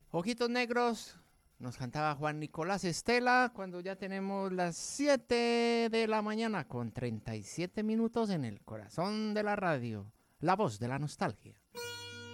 Ojitos Negros nos cantaba Juan Nicolás Estela cuando ya tenemos las 7 de la mañana con 37 minutos en el corazón de la radio. La voz de la nostalgia.